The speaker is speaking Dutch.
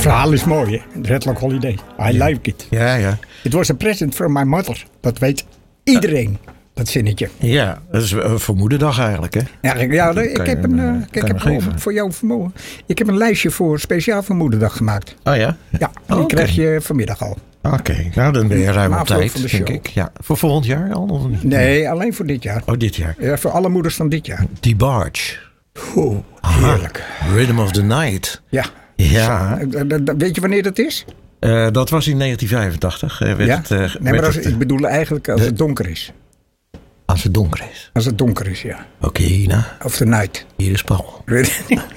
verhaal is mooi, hè? Red Rock Holiday. I like it. Ja. It was a present from my mother. Dat weet iedereen, dat zinnetje. Ja, dat is voor moederdag eigenlijk, hè? Ik heb voor jou vermogen. Ik heb een lijstje speciaal voor moederdag gemaakt. Oh ja? Ja, die krijg je vanmiddag al. Oké, nou dan ben je ruim op tijd, denk ik. Ja. Voor volgend jaar al? Of niet? Nee, alleen voor dit jaar. Oh, dit jaar. Ja, voor alle moeders van dit jaar. DeBarge. Heerlijk. Rhythm of the Night. Ja. Weet je wanneer dat is? Dat was in 1985. Ik bedoel eigenlijk als het donker is. Als het donker is? Als het donker is, ja. Oké, nou. Of the night. Hier is Paul.